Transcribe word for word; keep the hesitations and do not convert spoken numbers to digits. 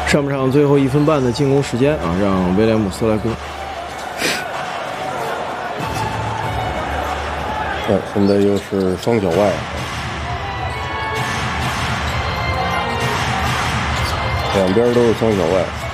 上半场最后一分半的进攻时间啊，让威廉姆斯来攻。 哎，现在又是双脚外，两边都是双脚外。